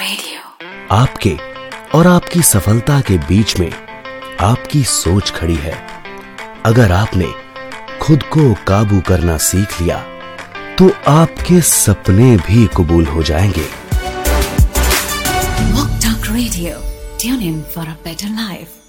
Radio. आपके और आपकी सफलता के बीच में आपकी सोच खड़ी है। अगर आपने खुद को काबू करना सीख लिया तो आपके सपने भी कबूल हो जाएंगे। Walk talk radio, tune in for a better life.